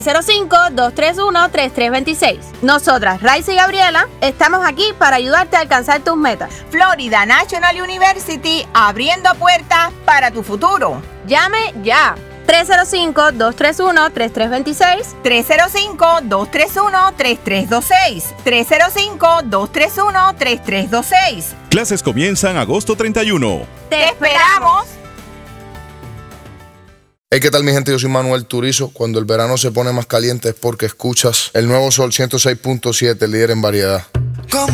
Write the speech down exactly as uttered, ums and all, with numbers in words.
cero cinco, dos tres uno, tres tres dos seis. Nosotras, Raiza y Gabriela, estamos aquí para ayudarte a alcanzar tus metas. Florida National University, abriendo puertas para tu futuro. Llame ya. tres cero cinco, dos tres uno, tres tres dos seis. tres cero cinco, dos tres uno, tres tres dos seis. tres cero cinco, dos tres uno, tres tres dos seis. Clases comienzan agosto treinta y uno. ¡Te esperamos! Hey, ¿qué tal mi gente? Yo soy Manuel Turizo. Cuando el verano se pone más caliente es porque escuchas el nuevo Sol ciento seis punto siete, líder en variedad.